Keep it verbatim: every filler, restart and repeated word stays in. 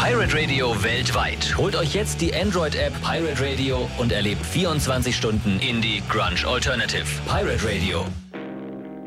Pirate Radio weltweit. Holt euch jetzt die Android-App Pirate Radio und erlebt vierundzwanzig Stunden Indie Grunge Alternative. Pirate Radio.